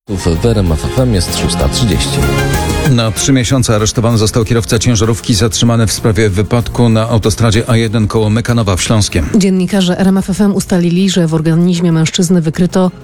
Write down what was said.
W RMF FM jest 6:30. Na 3 miesiące aresztowany został kierowca ciężarówki zatrzymany w sprawie wypadku na autostradzie A1 koło Mykanowa w Śląskiem. Dziennikarze RMF FM ustalili, że w organizmie mężczyzny wykryto